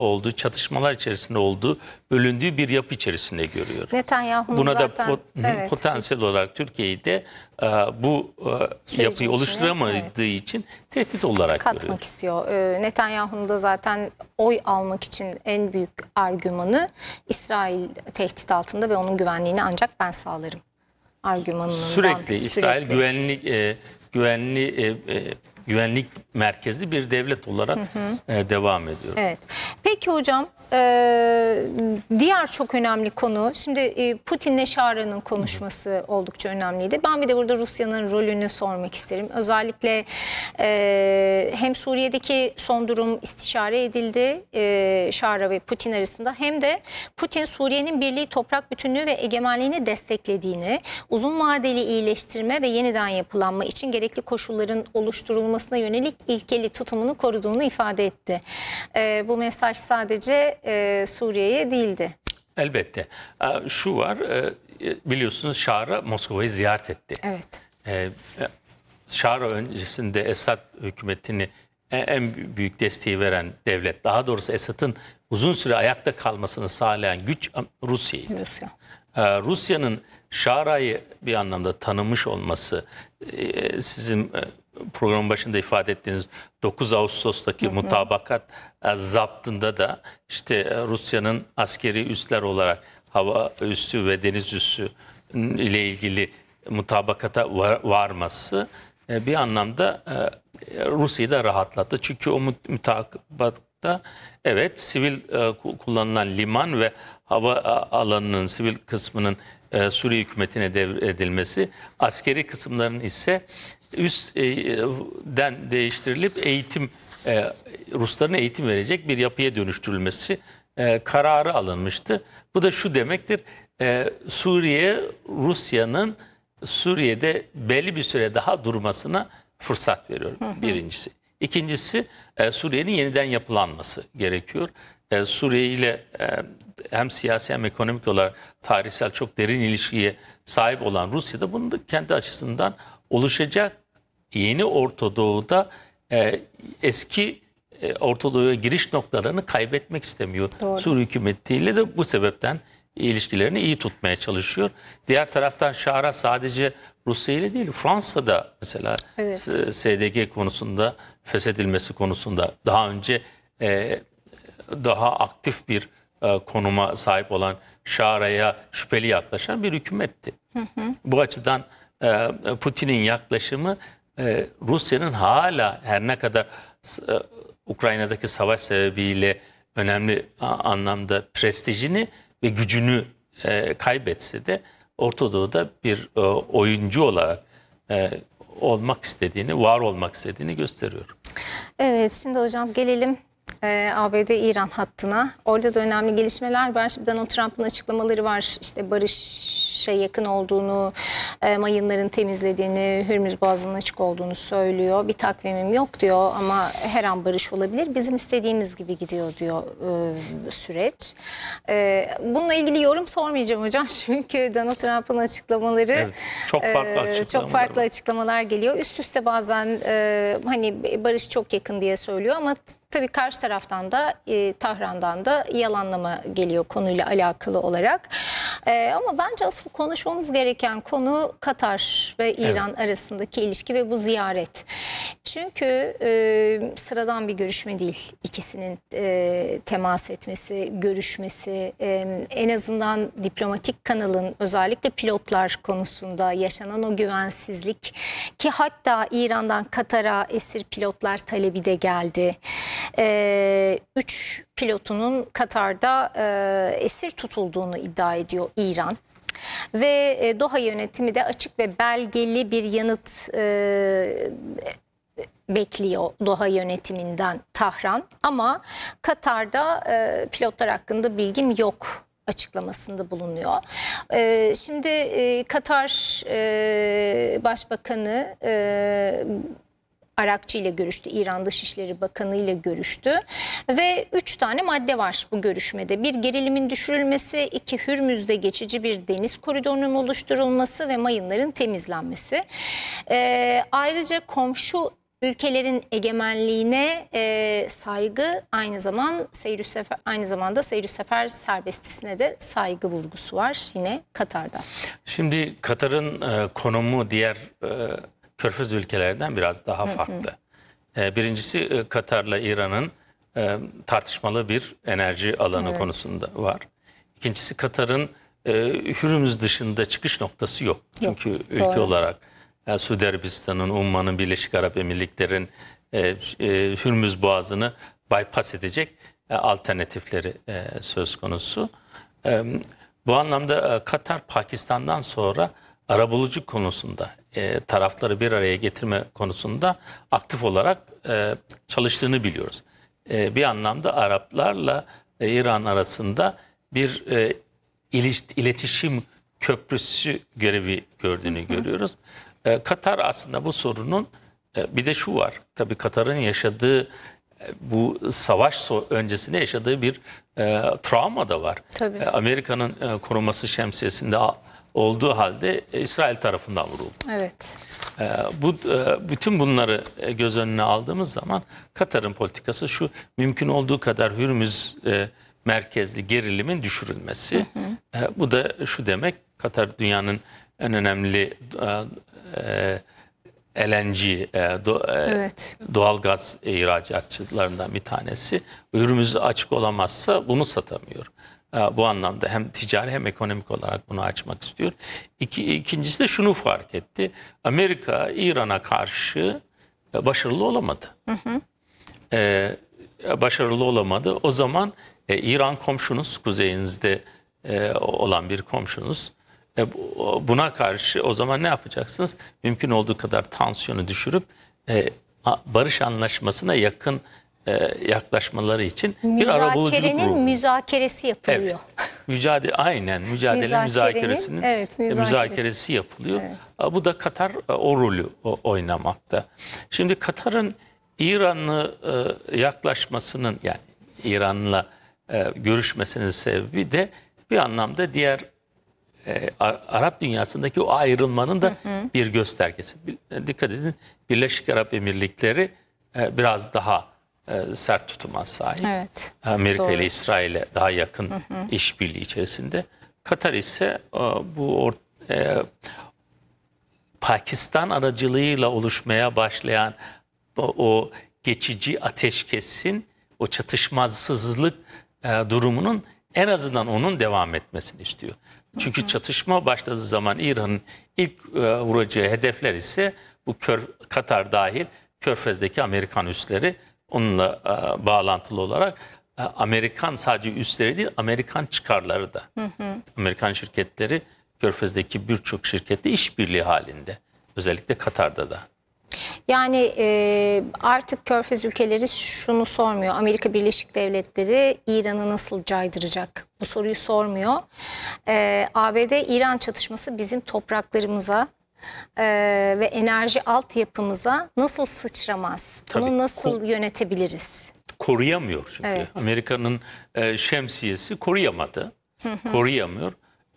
olduğu, çatışmalar içerisinde olduğu, bölündüğü bir yapı içerisinde görüyor. Netanyahu'nun Buna zaten, da potansiyel olarak Türkiye'yi de bu yapıyı içine, oluşturamadığı için tehdit olarak katmak görüyor. istiyor. Netanyahu'nun da zaten oy almak için en büyük argümanı İsrail tehdit altında ve onun güvenliğini ancak ben sağlarım argümanının Sürekli İsrail güvenlik merkezli bir devlet olarak devam ediyor. Evet. Peki hocam, diğer çok önemli konu, şimdi Putin'le Şara'nın konuşması oldukça önemliydi. Ben bir de burada Rusya'nın rolünü sormak isterim. Özellikle hem Suriye'deki son durum istişare edildi Şara ve Putin arasında, hem de Putin Suriye'nin birliği, toprak bütünlüğü ve egemenliğini desteklediğini, uzun vadeli iyileştirme ve yeniden yapılanma için gerekli koşulların oluşturulmasına yönelik ilkeli tutumunu koruduğunu ifade etti. Bu mesaj sadece Suriye'ye değildi. Elbette. Şu var, biliyorsunuz Şara Moskova'yı ziyaret etti. Evet. Şara öncesinde Esad hükümetini en büyük desteği veren devlet, daha doğrusu Esad'ın uzun süre ayakta kalmasını sağlayan güç Rusya'ydı. Rusya'nın Şara'yı bir anlamda tanımış olması, sizin programın başında ifade ettiğiniz 9 Ağustos'taki mutabakat zaptında da işte Rusya'nın askeri üsler olarak hava üssü ve deniz üssü ile ilgili mutabakata varması bir anlamda Rusya'yı da rahatlattı. Çünkü o mutabatta evet sivil kullanılan liman ve hava alanının sivil kısmının Suriye hükümetine devredilmesi, askeri kısımların ise üstten değiştirilip Rusların eğitim verecek bir yapıya dönüştürülmesi kararı alınmıştı. Bu da şu demektir: Suriye, Rusya'nın Suriye'de belli bir süre daha durmasına fırsat veriyor, birincisi. İkincisi, Suriye'nin yeniden yapılanması gerekiyor. Suriye ile hem siyasi hem ekonomik olarak tarihsel çok derin ilişkiye sahip olan Rusya da bunu da kendi açısından oluşacak yeni Orta Doğu'da eski Orta Doğu'ya giriş noktalarını kaybetmek istemiyor. Doğru. Suriye hükümetiyle de bu sebepten ilişkilerini iyi tutmaya çalışıyor. Diğer taraftan Şara sadece Rusya ile değil, Fransa'da mesela SDG konusunda, feshedilmesi konusunda daha önce daha aktif bir konuma sahip olan, Şara'ya şüpheli yaklaşan bir hükümetti. Bu açıdan Putin'in yaklaşımı Rusya'nın hala her ne kadar Ukrayna'daki savaş sebebiyle önemli anlamda prestijini ve gücünü kaybetse de Orta Doğu'da bir oyuncu olarak olmak istediğini, var olmak istediğini gösteriyor. Evet, şimdi hocam gelelim ABD-İran hattına. Orada da önemli gelişmeler var. Şimdi Donald Trump'ın açıklamaları var. İşte barışa yakın olduğunu, mayınların temizlediğini, Hürmüz Boğazı'nın açık olduğunu söylüyor. Bir takvimim yok diyor ama her an barış olabilir. Bizim istediğimiz gibi gidiyor diyor süreç. Bununla ilgili yorum sormayacağım hocam. Çünkü Donald Trump'ın açıklamaları çok farklı açıklamalar geliyor. Üst üste bazen hani barış çok yakın diye söylüyor ama tabii karşı taraftan da Tahran'dan da yalanlama geliyor konuyla alakalı olarak. Ama bence asıl konuşmamız gereken konu Katar ve İran arasındaki ilişki ve bu ziyaret. Çünkü sıradan bir görüşme değil. İkisinin temas etmesi, görüşmesi, en azından diplomatik kanalın özellikle pilotlar konusunda yaşanan o güvensizlik, ki hatta İran'dan Katar'a esir pilotlar talebi de geldi. 3 pilotunun Katar'da esir tutulduğunu iddia ediyor İran. Ve Doha yönetimi de açık ve belgeli bir yanıt bekliyor Doha yönetiminden Tahran. Ama Katar'da pilotlar hakkında bilgim yok açıklamasında bulunuyor. Şimdi Katar Başbakanı Arakçı ile görüştü. İran Dışişleri Bakanı ile görüştü. Ve 3 tane madde var bu görüşmede. 1, gerilimin düşürülmesi. 2, Hürmüz'de geçici bir deniz koridorunun oluşturulması ve mayınların temizlenmesi. Ayrıca komşu ülkelerin egemenliğine saygı, aynı zamanda seyir sefer serbestisine de saygı vurgusu var yine Katar'da. Şimdi Katar'ın konumu diğer Körfez ülkelerden biraz daha farklı. Birincisi Katar'la İran'ın tartışmalı bir enerji alanı konusunda var. İkincisi Katar'ın Hürmüz dışında çıkış noktası yok. Çünkü ülke olarak Suudi Arabistan'ın, Umman'ın, Birleşik Arap Emirlikleri'nin Hürmüz Boğazı'nı bypass edecek alternatifleri söz konusu. Bu anlamda Katar, Pakistan'dan sonra arabuluculuk konusunda, tarafları bir araya getirme konusunda aktif olarak çalıştığını biliyoruz. Bir anlamda Araplarla İran arasında bir iletişim köprüsü görevi gördüğünü görüyoruz. Katar aslında bu sorunun bir de şu var. Tabii Katar'ın yaşadığı bu savaş öncesinde yaşadığı bir travma da var. Amerika'nın koruması şemsiyesinde olduğu halde İsrail tarafından vuruldu. Evet. Bütün bunları göz önüne aldığımız zaman Katar'ın politikası şu: mümkün olduğu kadar Hürmüz merkezli gerilimin düşürülmesi. Bu da şu demek: Katar dünyanın en önemli LNG, doğalgaz ihracatçılarından bir tanesi. Hürmüz açık olamazsa bunu satamıyor. Bu anlamda hem ticari hem ekonomik olarak bunu açmak istiyor. İkincisi de şunu fark etti: Amerika İran'a karşı başarılı olamadı. Başarılı olamadı. O zaman İran komşunuz, kuzeyinizde olan bir komşunuz. Buna karşı o zaman ne yapacaksınız? Mümkün olduğu kadar tansiyonu düşürüp barış anlaşmasına yakın yaklaşmaları için bir arabuluculuk ruhu. Müzakeresi yapılıyor. Evet. Aynen müzakeresinin müzakeresi yapılıyor. Evet. Bu da Katar o rolü oynamakta. Şimdi Katar'ın İran'la yaklaşmasının, yani İran'la görüşmesinin sebebi de bir anlamda diğer Arap dünyasındaki o ayrılmanın da bir göstergesi. Dikkat edin, Birleşik Arap Emirlikleri biraz daha sert tutuma sahip. Evet, Amerika ile İsrail'e daha yakın işbirliği içerisinde. Katar ise bu Pakistan aracılığıyla oluşmaya başlayan o geçici ateşkesin, o çatışmasızlık durumunun en azından onun devam etmesini istiyor. Çünkü çatışma başladığı zaman İran'ın ilk vuracağı hedefler ise bu Katar dahil Körfez'deki Amerikan üsleri, onunla bağlantılı olarak Amerikan sadece üsleri değil, Amerikan çıkarları da. Amerikan şirketleri Körfez'deki birçok şirkette işbirliği halinde. Özellikle Katar'da da. Yani artık Körfez ülkeleri şunu sormuyor: Amerika Birleşik Devletleri İran'ı nasıl caydıracak? Bu soruyu sormuyor. ABD-İran çatışması bizim topraklarımıza ve enerji altyapımıza nasıl sıçramaz? Bunu nasıl yönetebiliriz? Koruyamıyor çünkü. Evet. Amerika'nın şemsiyesi koruyamadı. Koruyamıyor.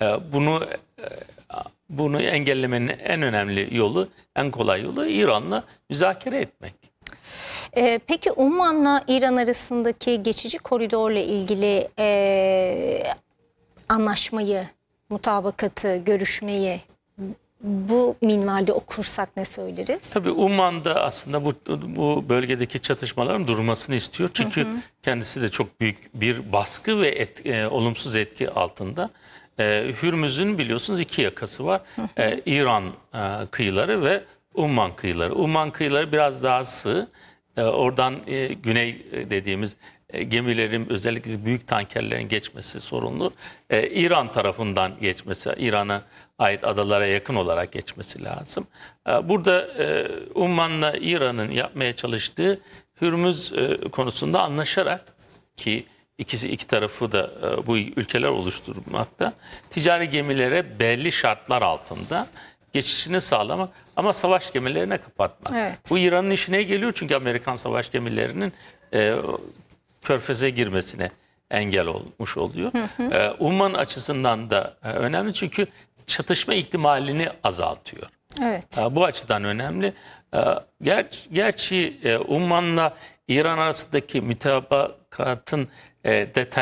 Bunu engellemenin en önemli yolu, en kolay yolu İran'la müzakere etmek. Peki Umman'la İran arasındaki geçici koridorla ilgili anlaşmayı, mutabakatı, görüşmeyi bu minvalde okursak ne söyleriz? Tabii Umman'da aslında bu bölgedeki çatışmaların durmasını istiyor. Çünkü kendisi de çok büyük bir baskı ve olumsuz etki altında. Hürmüz'ün biliyorsunuz iki yakası var. İran kıyıları ve Umman kıyıları. Umman kıyıları biraz daha sığ. Oradan güney dediğimiz gemilerin, özellikle büyük tankerlerin geçmesi sorunlu. İran tarafından geçmesi, İran'a ait adalara yakın olarak geçmesi lazım. Burada Umman'la İran'ın yapmaya çalıştığı Hürmüz konusunda anlaşarak, ki iki tarafı da bu ülkeler oluşturmakta, ticari gemilere belli şartlar altında geçişini sağlamak ama savaş gemilerine kapatmak. Evet. Bu İran'ın işine geliyor çünkü Amerikan savaş gemilerinin Körfez'e girmesine engel olmuş oluyor. Umman açısından da önemli çünkü çatışma ihtimalini azaltıyor. Evet. Bu açıdan önemli. Gerçi Umman'la İran arasındaki mütabakatın detayları